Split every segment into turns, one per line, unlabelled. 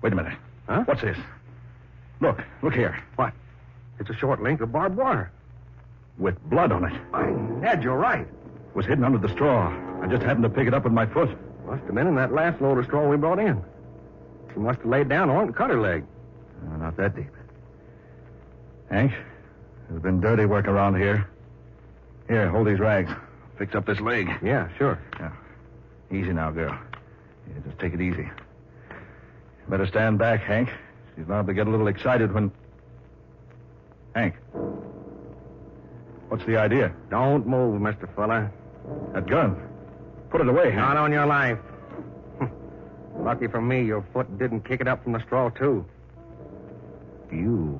Wait a minute.
Huh?
What's this? Look here.
What? It's a short length of barbed wire.
With blood on it.
Why, Ned, you're right.
It was hidden under the straw. I just happened to pick it up with my foot.
Must have been in that last load of straw we brought in. She must have laid down on it and cut her leg.
Not that deep. Hank, there's been dirty work around here. Here, hold these rags. Fix up this leg.
Yeah, sure.
Yeah. Easy now, girl. Yeah, just take it easy. Better stand back, Hank. She's liable to get a little excited when... Hank. What's the idea?
Don't move, Mr. Fuller.
That gun. Put it away, Hank.
Not on your life. Lucky for me, your foot didn't kick it up from the straw, too.
You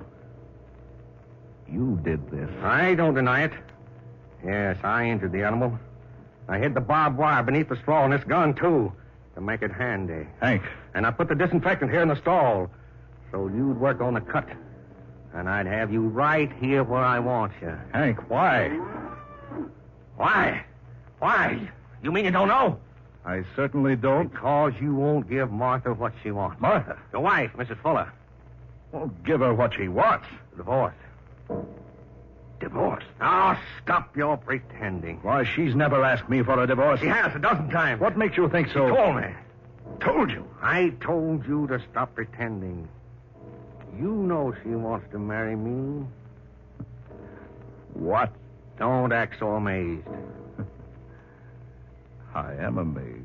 did this.
I don't deny it. Yes, I injured the animal. I hid the barbed wire beneath the straw in this gun, too, to make it handy.
Hank.
And I put the disinfectant here in the stall, so you'd work on the cut. And I'd have you right here where I want you.
Hank, why?
Why? Why? You mean you don't know?
I certainly don't.
Because you won't give Martha what she wants.
Martha?
Your wife, Mrs. Fuller.
Won't give her what she wants.
Divorce. Divorce? Now, stop your pretending.
Why, she's never asked me for a divorce.
She has a dozen times.
What makes you think so?
She told me.
Told you?
I told you to stop pretending. You know she wants to marry me.
What?
Don't act so amazed.
I am amazed.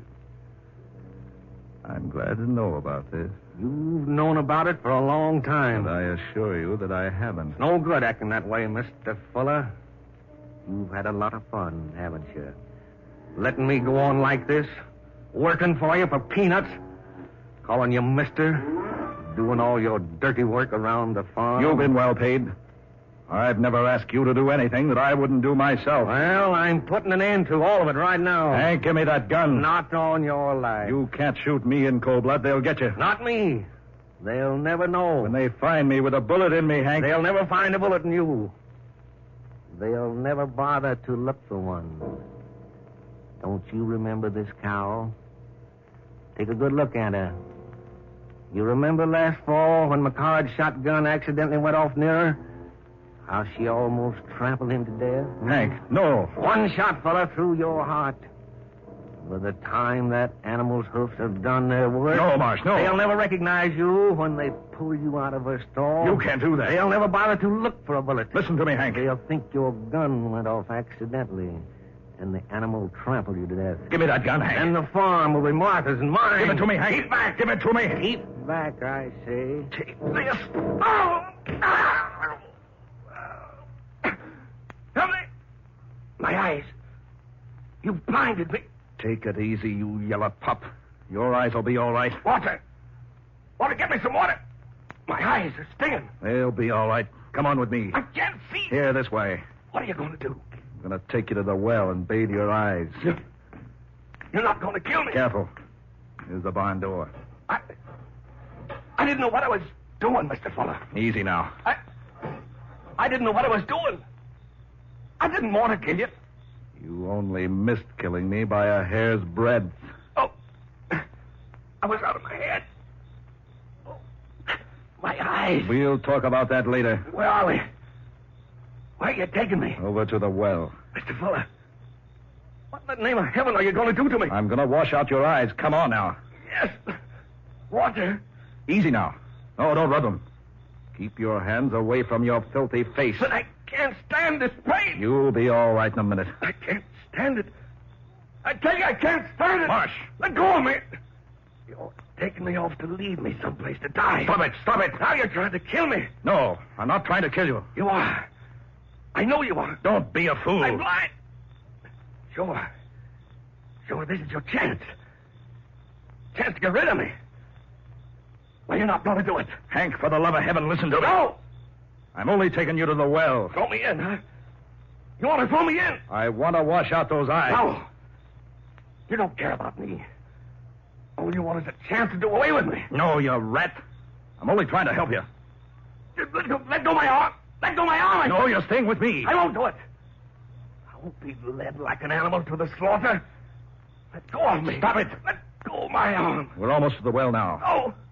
I'm glad to know about this.
You've known about it for a long time.
But I assure you that I haven't.
No good acting that way, Mr. Fuller. You've had a lot of fun, haven't you? Letting me go on like this, working for you for peanuts, calling you mister, doing all your dirty work around the farm.
You've been well paid. I've never asked you to do anything that I wouldn't do myself.
Well, I'm putting an end to all of it right now.
Hank, give me that gun.
Not on your life.
You can't shoot me in cold blood. They'll get you.
Not me. They'll never know.
When they find me with a bullet in me, Hank...
They'll never find a bullet in you. They'll never bother to look for one. Don't you remember this cow? Take a good look at her. You remember last fall when McCard's shotgun accidentally went off near her? How she almost trampled him to death?
Hank, no.
One shot, fella, through your heart. By the time that animal's hoofs have done their work...
No, Marsh, no.
They'll never recognize you when they pull you out of her stall.
You can't do that.
They'll never bother to look for a bullet.
Listen to me, Hank.
They'll think your gun went off accidentally, and the animal trampled you to death.
Give me that gun, Hank.
And the farm will be Martha's and mine.
Give it to me, Hank.
Keep back.
Give it to me.
Keep back, I say.
Take this. Oh!
Help me! My eyes. You've blinded me.
Take it easy, you yellow pup. Your eyes will be all right.
Water. Water, get me some water. My eyes are stinging.
They'll be all right. Come on with me.
I can't see.
Here, this way.
What are you going to do?
I'm going to take you to the well and bathe your eyes.
You're not going to kill me.
Careful. Here's the barn door.
I didn't know what I was doing, Mr. Fuller.
Easy now.
I didn't know what I was doing. I didn't want to kill you.
You only missed killing me by a hair's breadth.
Oh, I was out of my head. Oh, my eyes.
We'll talk about that later.
Where are we? Where are you taking me?
Over to the well.
Mr. Fuller, what in the name of heaven are you going to do to me?
I'm going to wash out your eyes. Come on now.
Yes. Water.
Easy now. No, don't rub them. Keep your hands away from your filthy face.
But I can't stand this pain.
You'll be all right in a minute.
I can't stand it. I tell you, I can't stand it.
Marsh.
Let go of me. You're taking me off to leave me someplace to die.
Stop it. Stop it.
Now you're trying to kill me.
No, I'm not trying to kill you.
You are. I know you are.
Don't be a fool.
I'm blind. Sure. Sure, this is your chance. Chance to get rid of me. Well, you're not going to do it.
Hank, for the love of heaven, listen to me.
No!
I'm only taking you to the well.
Throw me in, huh? You want to throw me in?
I want to wash out those eyes.
No. You don't care about me. All you want is a chance to do away with me.
No, you rat. I'm only trying to help you.
Let go my arm. Let go my arm.
No, you're staying with me.
I won't do it. I won't be led like an animal to the slaughter. Let go of me.
Stop it.
Let go of my arm.
We're almost to the well now.
No.